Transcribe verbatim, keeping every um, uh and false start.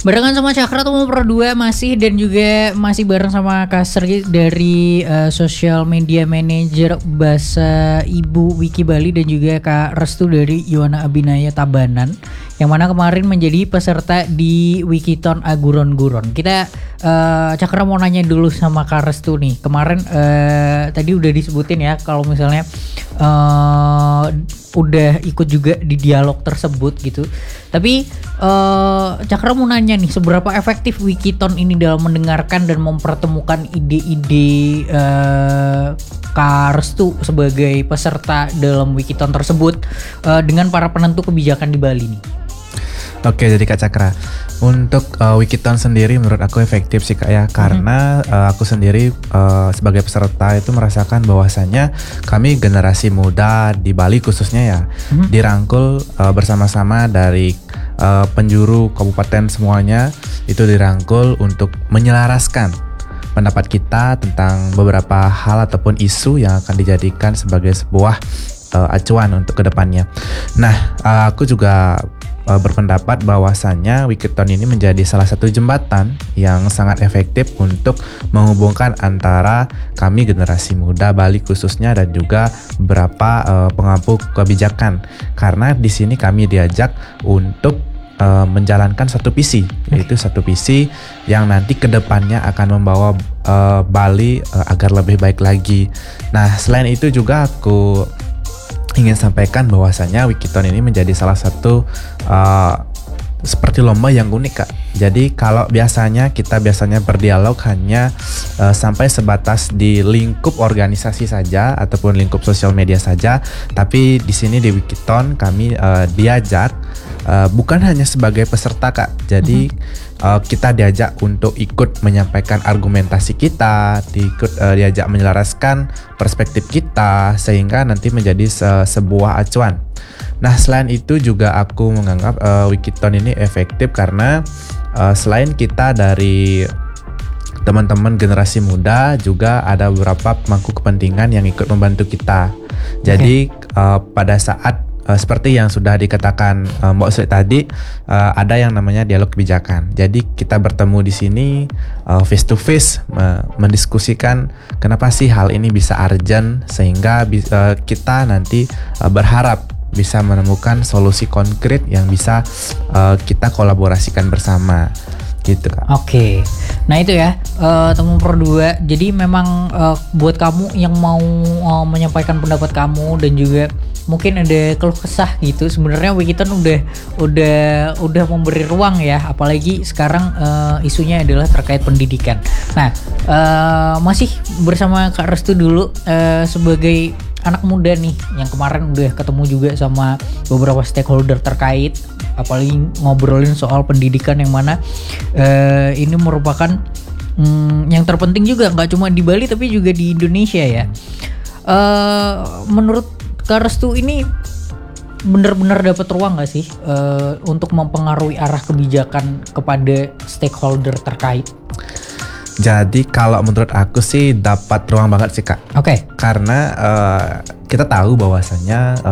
Barengan sama Cakra Temu Pro dua masih dan juga masih bareng sama Kak Sergi dari uh, Social Media Manager Bahasa Ibu Wiki Bali dan juga Kak Restu dari Yohana Abinaya Tabanan yang mana kemarin menjadi peserta di Wikiton Aguron-Guron. Kita uh, Cakra mau nanya dulu sama Kak Restu nih. Kemarin uh, tadi udah disebutin ya kalau misalnya uh, udah ikut juga di dialog tersebut gitu. Tapi uh, Cakra mau nanya nih, seberapa efektif Wikiton ini dalam mendengarkan dan mempertemukan ide-ide uh, Kak Restu sebagai peserta dalam Wikiton tersebut uh, dengan para penentu kebijakan di Bali nih? Oke, jadi Kak Cakra, untuk uh, Wikiton sendiri menurut aku efektif sih Kak ya, karena mm-hmm. uh, aku sendiri uh, sebagai peserta itu merasakan bahwasannya kami generasi muda di Bali khususnya ya mm-hmm. dirangkul uh, bersama-sama dari uh, penjuru kabupaten semuanya, itu dirangkul untuk menyelaraskan pendapat kita tentang beberapa hal ataupun isu yang akan dijadikan sebagai sebuah uh, acuan untuk kedepannya. Nah, uh, aku juga berpendapat bahwasannya Wikiton ini menjadi salah satu jembatan yang sangat efektif untuk menghubungkan antara kami generasi muda Bali khususnya dan juga beberapa uh, pengampu kebijakan, karena di sini kami diajak untuk uh, menjalankan satu visi, yaitu satu visi yang nanti kedepannya akan membawa uh, Bali uh, agar lebih baik lagi. Nah, selain itu juga aku ingin sampaikan bahwasanya Wikiton ini menjadi salah satu uh, seperti lomba yang unik Kak. Jadi kalau biasanya kita biasanya berdialog hanya uh, sampai sebatas di lingkup organisasi saja ataupun lingkup sosial media saja, tapi di sini di Wikiton kami uh, diajak uh, bukan hanya sebagai peserta Kak. Jadi mm-hmm. Uh, kita diajak untuk ikut menyampaikan argumentasi kita, diikut uh, diajak menyelaraskan perspektif kita sehingga nanti menjadi se- sebuah acuan. Nah, selain itu juga aku menganggap uh, Wikiton ini efektif karena uh, selain kita dari teman-teman generasi muda, juga ada beberapa pemangku kepentingan yang ikut membantu kita. Jadi okay. uh, pada saat Uh, seperti yang sudah dikatakan uh, Mbak Sri tadi, uh, ada yang namanya dialog kebijakan. Jadi kita bertemu di sini uh, face to face uh, mendiskusikan kenapa sih hal ini bisa urgent sehingga uh, kita nanti uh, berharap bisa menemukan solusi konkret yang bisa uh, kita kolaborasikan bersama. Gitu Kak. Oke, nah itu ya uh, Temu Pro dua. Jadi memang uh, buat kamu yang mau uh, menyampaikan pendapat kamu dan juga mungkin ada keluh kesah gitu, sebenarnya Wikiton udah udah udah memberi ruang ya, apalagi sekarang uh, isunya adalah terkait pendidikan. Nah, uh, masih bersama Kak Restu dulu uh, sebagai anak muda nih yang kemarin udah ketemu juga sama beberapa stakeholder terkait, apalagi ngobrolin soal pendidikan yang mana uh, ini merupakan um, yang terpenting juga nggak cuma di Bali tapi juga di Indonesia ya. Uh, menurut Kak Restu ini benar-benar dapat ruang nggak sih uh, untuk mempengaruhi arah kebijakan kepada stakeholder terkait? Jadi kalau menurut aku sih dapat ruang banget sih Kak. Oke. Okay. Karena uh, kita tahu bahwasannya